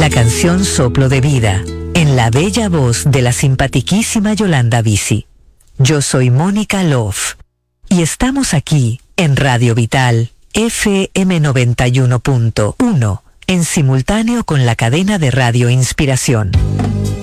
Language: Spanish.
la canción Soplo de Vida, en la bella voz de la simpatiquísima Yolanda Bici. Yo soy Mónica Love y estamos aquí en Radio Vital FM 91.1 en simultáneo con la cadena de Radio Inspiración.